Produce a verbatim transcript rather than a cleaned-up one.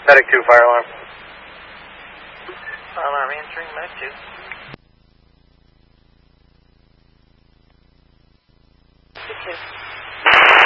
Medic two, fire alarm. Fire alarm answering, Medic two. Medic two.